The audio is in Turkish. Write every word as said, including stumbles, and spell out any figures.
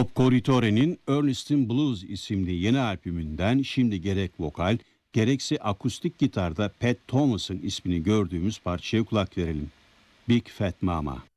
Bob Corritore'nin Ernestine Blues isimli yeni albümünden şimdi gerek vokal, gerekse akustik gitarda Pat Thomas'ın ismini gördüğümüz parçaya kulak verelim. Big Fat Mama.